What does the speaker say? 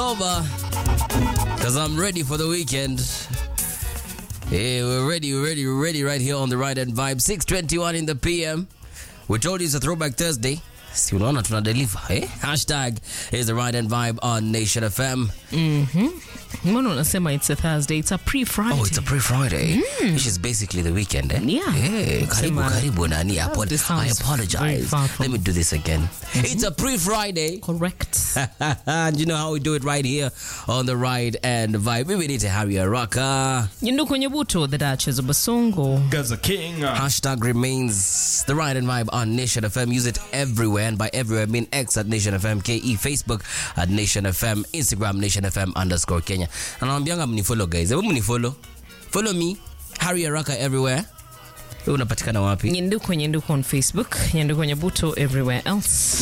over. Because I'm ready for the weekend. Hey, we're ready right here on the Ride and Vibe. 6:21 in the PM. We told you it's a throwback Thursday. Si unaona tuna deliver, eh? Hashtag is the Ride and Vibe on Nation FM. Mbona unasema it's a Thursday? It's a pre-Friday. Oh, it's a pre-Friday. Which is basically the weekend, eh? Yeah. Hey, karibu nani. I apologize. Let me do this again. It's a pre-Friday. Correct. And you know how we do it right here on the Ride and Vibe. We need to Harry Araka. Yinduko Nyebuto, the Duchess of Basongo. Gaza King. Hashtag remains the Ride and Vibe on Nation FM. Use it everywhere. And by everywhere, I mean X at Nation FM, KE, Facebook at Nation FM, Instagram, Nation FM _Kenya. And I'm young, I'm follow guys. Follow me, Harry Araka everywhere. Unapatikana wapi? Yinduko on Facebook. Yinduko Nyebuto everywhere else.